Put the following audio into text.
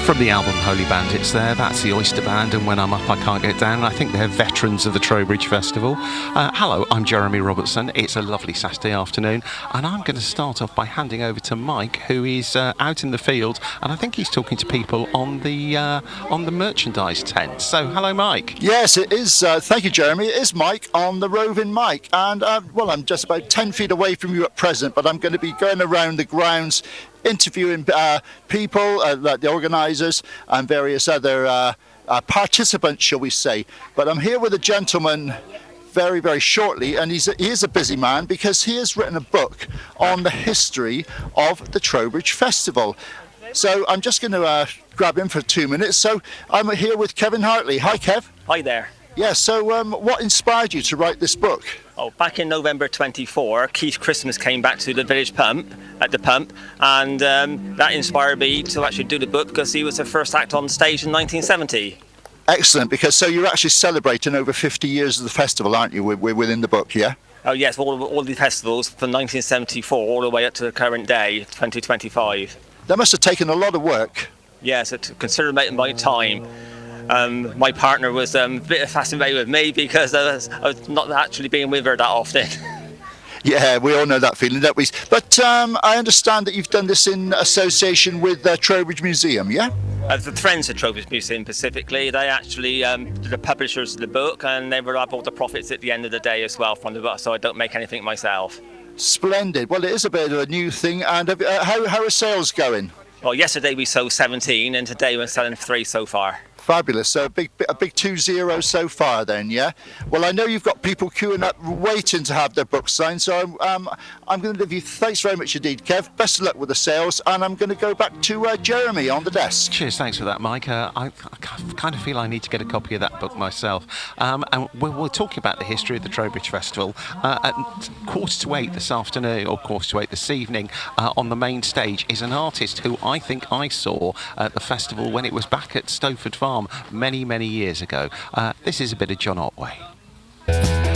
From the album Holy Bandits there, that's the Oyster Band, and When I'm Up I Can't Get Down. And I think they're veterans of the Trowbridge Festival. Hello, I'm Jeremy Robertson. It's a lovely Saturday afternoon, and I'm going to start off by handing over to Mike, who is out in the field, and I think he's talking to people on the merchandise tent. So, hello, Mike. Yes, it is. Thank you, Jeremy. It is Mike on the roving Mike, and well, I'm just about 10 feet away from you at present, but I'm going to be going around the grounds interviewing people, like the organisers and various other participants, shall we say. But I'm here with a gentleman very, very shortly, and he is a busy man because he has written a book on the history of the Trowbridge Festival. So I'm just going to grab him for 2 minutes. So I'm here with Kevin Hartley. Hi, Kev. Hi there. Yeah, so what inspired you to write this book? Oh, back in November 24, Keith Christmas came back to the village pump, and that inspired me to actually do the book because he was the first act on stage in 1970. Excellent, because so you're actually celebrating over 50 years of the festival, aren't you? We're within the book, yeah? Oh yes, all the festivals from 1974 all the way up to the current day, 2025. That must have taken a lot of work. Yes, a considerable amount of my time. My partner was a bit fascinated with me because I was not actually being with her that often. Yeah, we all know that feeling, don't we? But I understand that you've done this in association with Trowbridge Museum, yeah? The Friends of Trowbridge Museum specifically, they actually the publishers of the book, and they will have all the profits at the end of the day as well from the book, so I don't make anything myself. Splendid. Well, it is a bit of a new thing, and how are sales going? Well, yesterday we sold 17, and today we're selling 3 so far. Fabulous. So a big 2-0 so far then, yeah? Well, I know you've got people queuing up waiting to have their books signed, so I'm going to give you thanks very much indeed, Kev. Best of luck with the sales, and I'm going to go back to Jeremy on the desk. Cheers, thanks for that, Mike. I kind of feel I need to get a copy of that book myself. And we're talking about the history of the Trowbridge Festival at 7:45 this afternoon, or 7:45 this evening. On the main stage is an artist who I think I saw at the festival when it was back at Stowford Farm many, many years ago. This is a bit of John Otway.